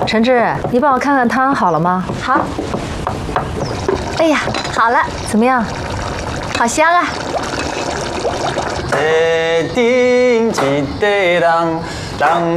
陈志，你帮我看看汤好了吗？ 好。哎呀，好了， 怎么样？ 好香啊！ 地顶一个人，人